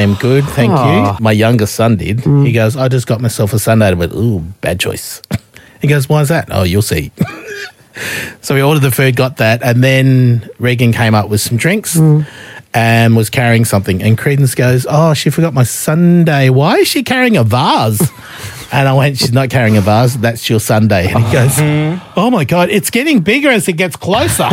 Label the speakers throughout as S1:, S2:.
S1: I'm good, thank you. My youngest son did. He goes, I just got myself a sundae. I went, ooh, bad choice. He goes, why is that? Oh, you'll see. So we ordered the food, got that, and then Regan came up with some drinks and was carrying something. And Credence goes, oh, she forgot my sundae. Why is she carrying a vase? And I went, she's not carrying a vase. That's your sundae. And he goes, oh, my God, it's getting bigger as it gets closer.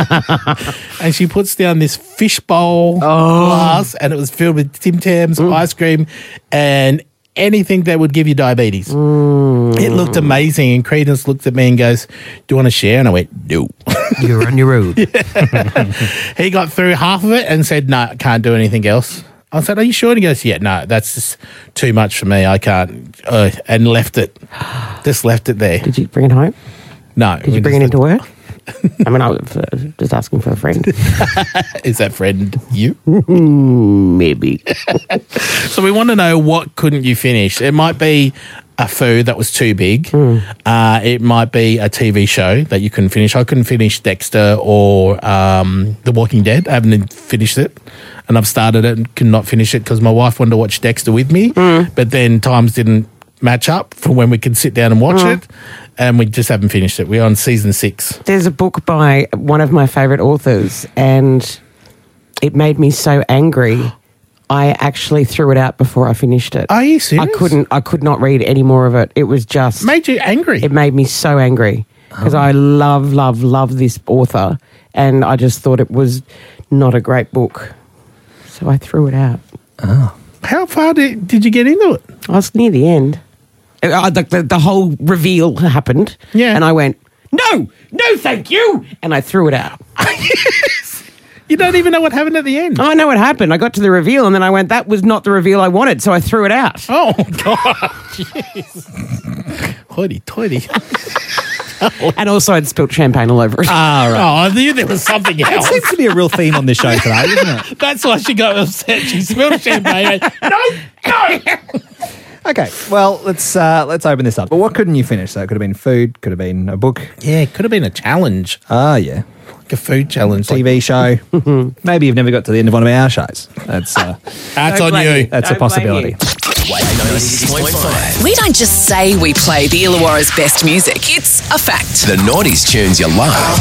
S1: And she puts down this fishbowl glass, and it was filled with Tim Tams, ice cream, and anything that would give you diabetes. It looked amazing. And Credence looked at me and goes, do you want to share? And I went, no.
S2: You're on your own.
S1: He got through half of it and said, no, I can't do anything else. I said, are you sure? And he goes, yeah, no, that's just too much for me. I can't. And left it. Just left it there.
S3: Did you bring it home?
S1: No.
S3: Did you bring it into work? I mean, I was just asking for a friend.
S1: Is that friend you?
S3: Maybe.
S1: So we want to know, what couldn't you finish? It might be a food that was too big. It might be a TV show that you couldn't finish. I couldn't finish Dexter or The Walking Dead. I haven't finished it. And I've started it and could not finish it because my wife wanted to watch Dexter with me. But then times didn't match up for when we could sit down and watch it. And we just haven't finished it. We're on season 6.
S3: There's a book by one of my favourite authors, and it made me so angry. I actually threw it out before I finished it.
S1: Are you serious?
S3: I could not read any more of it. It was just...
S1: Made you angry?
S3: It made me so angry because I love this author, and I just thought it was not a great book. So I threw it out.
S2: Oh.
S1: How far did you get into it?
S3: I was near the end. The whole reveal happened.
S1: Yeah.
S3: And I went, no, thank you. And I threw it out.
S1: You don't even know what happened at the end.
S3: I know what happened. I got to the reveal and then I went, that was not the reveal I wanted. So I threw it out.
S1: Oh, God. Jeez. Hoity-toity.
S3: And also I'd spilt champagne all over it.
S2: Right.
S1: Oh, I knew there was something
S2: It
S1: else.
S2: seems to be a real theme on this show today, isn't it?
S1: That's why she got upset. She spilled champagne. No.
S2: Okay, well, let's open this up. But what couldn't you finish? So it could have been food, could have been a book.
S1: Yeah, it could have been a challenge.
S2: Ah, yeah.
S1: Like a food challenge.
S2: TV show. Maybe you've never got to the end of one of our shows. That's
S1: That's on you.
S2: a possibility.
S4: We don't just say we play the Illawarra's best music. It's a fact.
S5: The Naughties tunes you love.